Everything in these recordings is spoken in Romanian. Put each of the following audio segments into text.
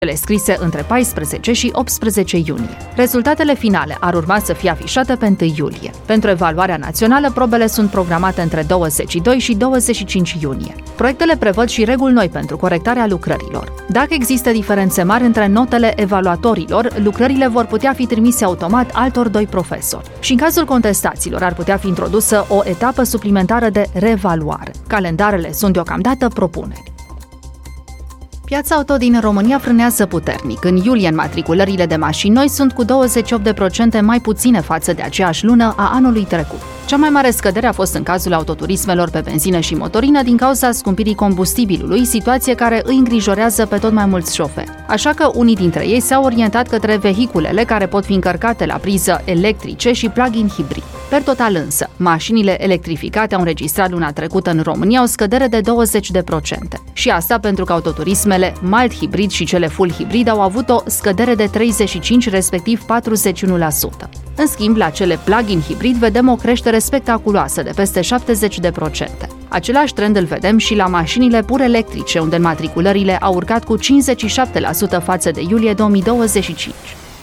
cele scrise între 14 și 18 iunie. Rezultatele finale ar urma să fie afișate pe 1 iulie. Pentru evaluarea națională, probele sunt programate între 22 și 25 iunie. Proiectele prevăd și reguli noi pentru corectarea lucrărilor. Dacă există diferențe mari între notele evaluatorilor, lucrările vor putea fi trimise automat altor 2 profesori. Și în cazul contestațiilor ar putea fi introdusă o etapă suplimentară de reevaluare. Calendarele sunt deocamdată propuneri. Piața auto din România frânează puternic. În iulie, înmatriculările de mașini noi sunt cu 28% mai puține față de aceeași lună a anului trecut. Cea mai mare scădere a fost în cazul autoturismelor pe benzină și motorină din cauza scumpirii combustibilului, situație care îi îngrijorează pe tot mai mulți șoferi. Așa că unii dintre ei s-au orientat către vehiculele care pot fi încărcate la priză electrice și plug-in hibrid. Per total însă, mașinile electrificate au înregistrat luna trecută în România o scădere de 20%. Și asta pentru că autoturismele mild hibrid și cele full hibrid au avut o scădere de 35, respectiv 41%. În schimb, la cele plug-in hibrid vedem o creștere spectaculoasă de peste 70%. Același trend îl vedem și la mașinile pur electrice, unde înmatriculările au urcat cu 57% față de iulie 2025.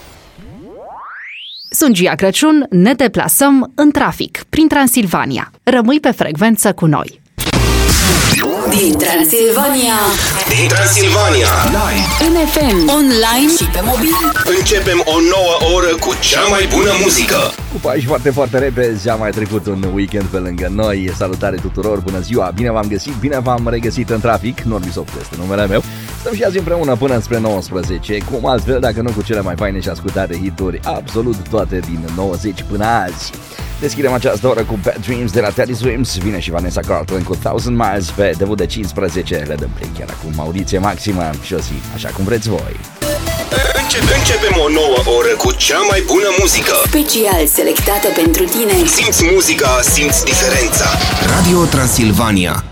Sunt Gia Crăciun, ne deplasăm în trafic, prin Transilvania. Rămâi pe frecvență cu noi! Din Transilvania, Live, în FM, online și pe mobil. începem o nouă oră cu cea mai bună muzică. Cu pași foarte, foarte repezi, a mai trecut un weekend pe lângă noi. Salutare tuturor, bună ziua, bine v-am găsit, bine v-am regăsit în trafic. Norbisoft este numele meu. Stăm și azi împreună până spre 19. Cum altfel, dacă nu cu cele mai faine și ascultate hituri, absolut toate din 90 până azi. Deschidem această oră cu Bad Dreams de la Teddy Swims. Vine și Vanessa Carlton cu 1000 Miles pe debut de 15. Le dăm play chiar acum, Mauriție Maximă și o zi, așa cum vreți voi. Începem o nouă oră cu cea mai bună muzică. Special selectată pentru tine. Simți muzica, simți diferența. Radio Transilvania.